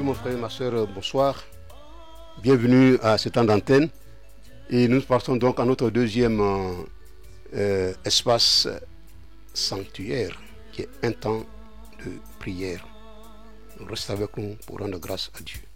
Bonjour mon frère et ma soeur, bonsoir. Bienvenue à ce temps d'antenne. Et nous partons donc à notre deuxième espace sanctuaire, qui est un temps de prière. On reste avec nous pour rendre grâce à Dieu.